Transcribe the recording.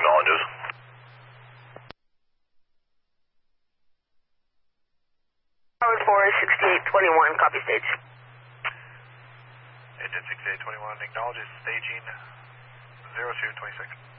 acknowledges. Howard 46821, copy stage. Engine 6821 acknowledges staging 0226.